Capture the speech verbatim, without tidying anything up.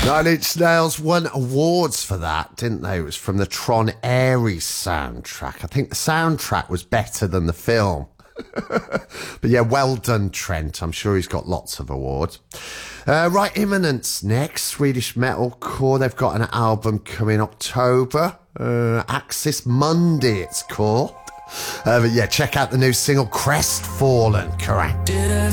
Nine Inch Nails won awards for that, didn't they? It was from the Tron Ares soundtrack. I think the soundtrack was better than the film. But yeah, well done, Trent. I'm sure he's got lots of awards. Uh, right, Imminence next. Swedish metalcore. They've got an album coming October. Uh, Axis Monday, it's called. Uh, but yeah, check out the new single Crestfallen, correct?